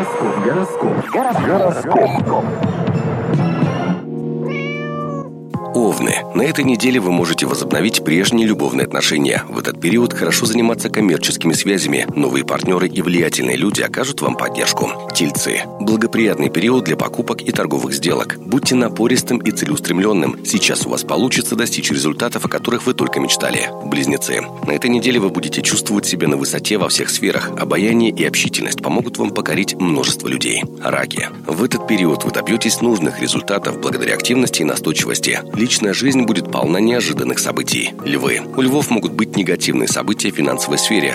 Гороскоп. Овны. На этой неделе вы можете возобновить прежние любовные отношения. В этот период хорошо заниматься коммерческими связями. Новые партнеры и влиятельные люди окажут вам поддержку. Тельцы. Благоприятный период для покупок и торговых сделок. Будьте напористым и целеустремленным. Сейчас у вас получится достичь результатов, о которых вы только мечтали. Близнецы. На этой неделе вы будете чувствовать себя на высоте во всех сферах. Обаяние и общительность помогут вам покорить множество людей. Раки. В этот период вы добьетесь нужных результатов благодаря активности и настойчивости. Личная жизнь будет полна неожиданных событий. Львы. У львов могут быть негативные события в финансовой сфере.